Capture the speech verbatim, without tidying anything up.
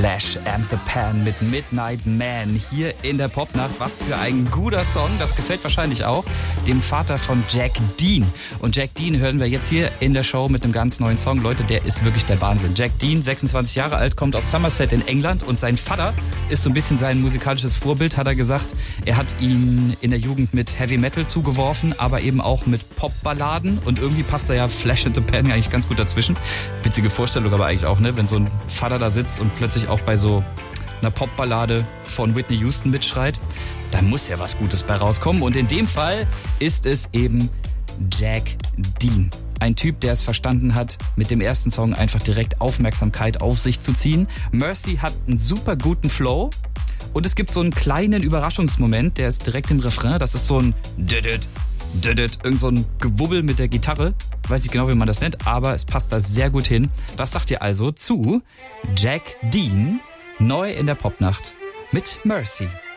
Flash and the Pan mit Midnight Man hier in der Popnacht. Was für ein guter Song, das gefällt wahrscheinlich auch dem Vater von Jack Dean. Und Jack Dean hören wir jetzt hier in der Show mit einem ganz neuen Song. Leute, der ist wirklich der Wahnsinn. Jack Dean, sechsundzwanzig Jahre alt, kommt aus Somerset in England und sein Vater ist so ein bisschen sein musikalisches Vorbild, hat er gesagt. Er hat ihn in der Jugend mit Heavy Metal zugeworfen, aber eben auch mit Popballaden und irgendwie passt da ja Flash and the Pan eigentlich ganz gut dazwischen. Witzige Vorstellung aber eigentlich auch, ne, wenn so ein Vater da sitzt und plötzlich auch bei so einer Popballade von Whitney Houston mitschreit, da muss ja was Gutes bei rauskommen. Und in dem Fall ist es eben Jack Dean. Ein Typ, der es verstanden hat, mit dem ersten Song einfach direkt Aufmerksamkeit auf sich zu ziehen. Mercy hat einen super guten Flow und es gibt so einen kleinen Überraschungsmoment, der ist direkt im Refrain. Das ist so ein Didit, Didit, irgend so ein Gewubbel mit der Gitarre. Weiß nicht genau, wie man das nennt, aber es passt da sehr gut hin. Was sagt ihr also zu Jack Dean, neu in der Popnacht mit Mercy?